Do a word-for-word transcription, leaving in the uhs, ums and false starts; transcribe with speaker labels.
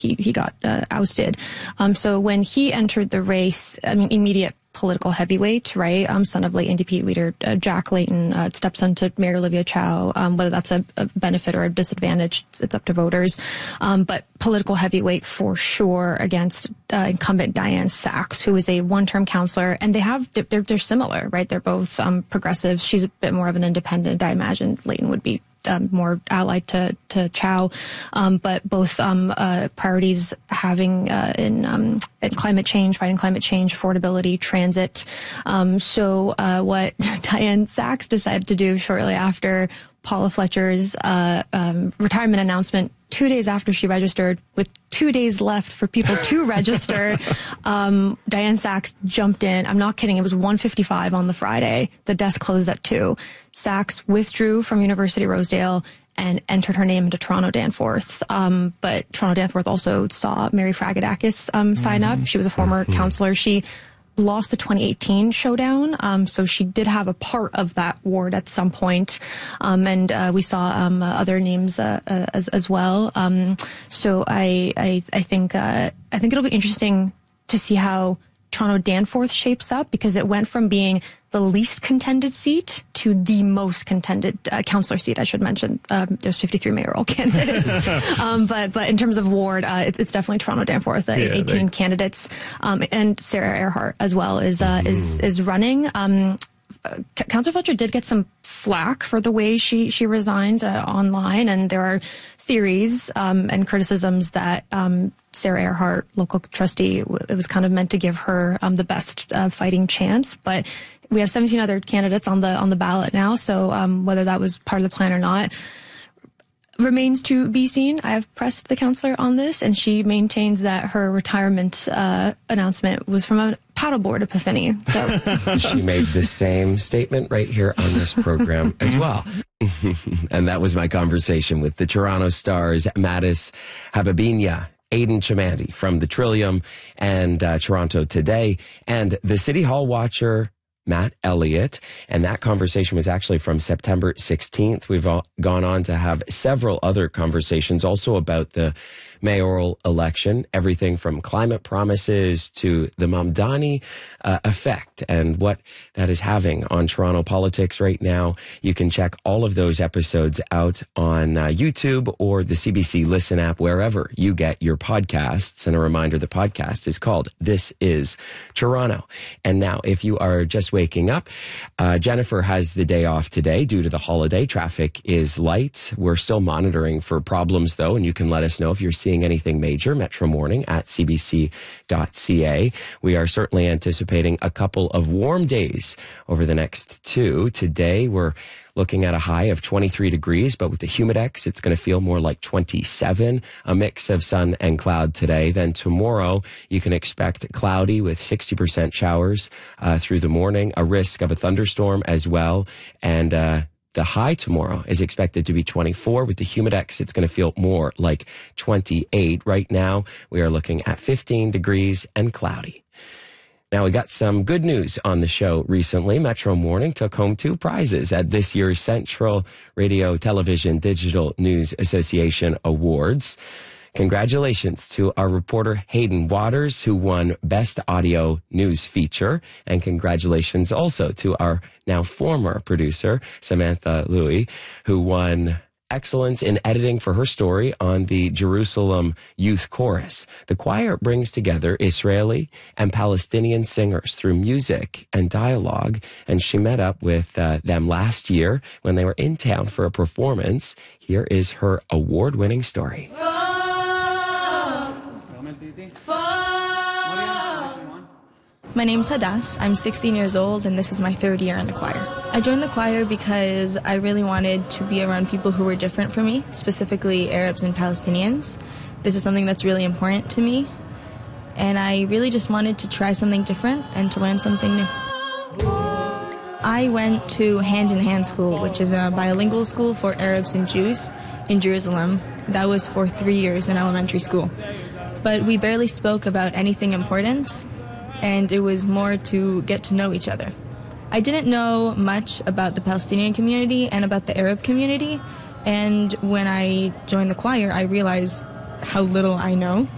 Speaker 1: he, he got uh, ousted. Um, so when he entered the race, I mean, immediate political heavyweight, right? Um, son of late N D P leader uh, Jack Layton, uh, stepson to Mayor Olivia Chow. Um, whether that's a, a benefit or a disadvantage, it's, it's up to voters. Um, but political heavyweight for sure against uh, incumbent Diane Sachs, who is a one-term counselor, and they have they're they're similar, right? They're both um, progressives. She's a bit more of an independent. I imagine Layton would be Um, more allied to to Chow, um, but both um, uh, priorities having uh, in, um, in climate change, fighting climate change, affordability, transit. Um, so uh, what Diane Sachs decided to do shortly after Paula Fletcher's uh, um, retirement announcement, two days after she registered, with two days left for people to register, um, Diane Sachs jumped in. I'm not kidding. It was one fifty-five on the Friday. The desk closed at two. Sachs withdrew from University Rosedale and entered her name into Toronto Danforth. Um, but Toronto Danforth also saw Mary Fragadakis um, sign mm-hmm. up. She was a former mm-hmm. counselor. She lost the twenty eighteen showdown, um, so she did have a part of that ward at some point, um, and uh, we saw um, uh, other names uh, uh, as as well. Um, so I I, I think uh, I think it'll be interesting to see how Toronto Danforth shapes up, because it went from being the least contended seat to the most contended uh, councillor seat. I should mention um, there's fifty-three mayoral candidates, um, but but in terms of ward, uh, it's, it's definitely Toronto Danforth. Uh, yeah, eighteen they... candidates, um, and Sarah Earhart as well is uh, mm. is is running. Um, uh, Councillor Fletcher did get some flack for the way she she resigned uh, online, and there are theories um, and criticisms that um, Sarah Earhart, local trustee, it was kind of meant to give her um, the best uh, fighting chance, but we have seventeen other candidates on the on the ballot now, so um, whether that was part of the plan or not remains to be seen. I have pressed the councillor on this, and she maintains that her retirement uh, announcement was from a paddleboard epiphany. So
Speaker 2: she made the same statement right here on this program as well. And that was my conversation with the Toronto Star's Mattis Hababinya, Aidan Chimanti from the Trillium and uh, Toronto Today, and the City Hall watcher Matt Elliott, and that conversation was actually from September sixteenth. We've all gone on to have several other conversations also about the mayoral election, everything from climate promises to the Mamdani uh, effect and what that is having on Toronto politics right now. You can check all of those episodes out on uh, YouTube or the C B C Listen app, wherever you get your podcasts. And a reminder, the podcast is called This is Toronto. And now, if you are just waking up, uh, Jennifer has the day off today due to the holiday. Traffic is light. We're still monitoring for problems, though, and you can let us know if you're seeing anything major. Metro Morning at c b c dot c a. We are certainly anticipating a couple of warm days over the next two. Today, we're looking at a high of twenty-three degrees, but with the Humidex, it's going to feel more like twenty-seven, a mix of sun and cloud today. Then tomorrow, you can expect cloudy with sixty percent showers uh, through the morning, a risk of a thunderstorm as well, and uh the high tomorrow is expected to be twenty-four. With the Humidex, it's going to feel more like twenty-eight. Right now, we are looking at fifteen degrees and cloudy. Now, we got some good news on the show recently. Metro Morning took home two prizes at this year's Central Radio Television Digital News Association Awards. Congratulations to our reporter Hayden Waters, who won Best Audio News Feature. And congratulations also to our now former producer, Samantha Louie, who won Excellence in Editing for her story on the Jerusalem Youth Chorus. The choir brings together Israeli and Palestinian singers through music and dialogue, and she met up with uh, them last year when they were in town for a performance. Here is her award-winning story.
Speaker 3: My name's Hadas. I'm sixteen years old, and this is my third year in the choir. I joined the choir because I really wanted to be around people who were different from me, specifically Arabs and Palestinians. This is something that's really important to me, and I really just wanted to try something different and to learn something new. I went to Hand in Hand School, which is a bilingual school for Arabs and Jews in Jerusalem. That was for three years in elementary school. But we barely spoke about anything important, and it was more to get to know each other. I didn't know much about the Palestinian community and about the Arab community, and when I joined the choir, I realized how little I know.